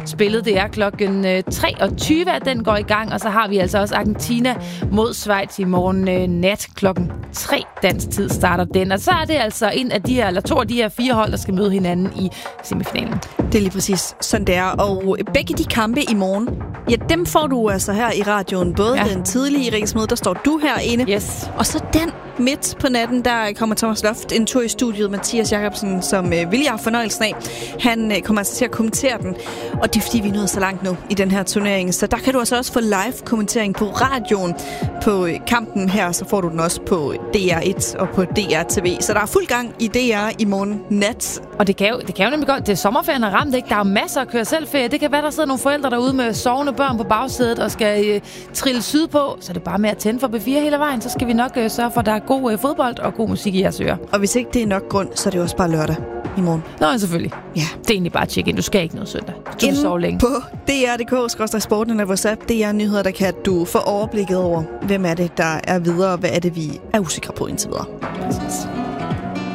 spillet. Det er klokken 23, at den går i gang, og så har vi altså også Argentina mod Schweiz i morgen nat klokken 3 dansk tid starter den. Og så er det altså to af de her 4 hold, der skal møde hinanden i semifinalen. Det er lige præcis sådan det er. Og begge de kampe i morgen, ja, dem får du altså her i radioen. Både den tidlige Riksmøde, der står du herinde. Yes. Og så den midt på natten, der kommer Thomas Loft en tur i studiet. Mathias Jacobsen, som vil jeg have fornøjelsen af. Han kommer altså til at kommentere den. Og det er fordi, vi er nået så langt nu i den her turnering. Så der kan du altså også få live-kommentering på radioen på kampen her. Så får du den også på DR1 og på DR-TV. Så der er fuld gang i DR i morgen nat. Og det kan jo nemlig godt. Det er sommerferien har ramt, ikke? Der er masser af køre selvferie. Det kan være, der sidder nogle forældre derude med sovende børn på bagsædet og skal trille sydpå. Så er det bare med at tænde for B4 hele vejen. Så skal vi nok sørge for, at der er god fodbold og god musik i jeres ører. Og hvis ikke det er nok grund, så er det også bare lørdag i morgen. Nå, selvfølgelig. Ja. Det er egentlig bare at tjekke ind. Du skal ikke noget søndag. Du skal sove længe. På dr.dk/sporten eller vores app DR Nyheder, der kan du få overblikket over, hvem er det, der er videre, og hvad er det, vi er usikre på indtil videre. Præcis.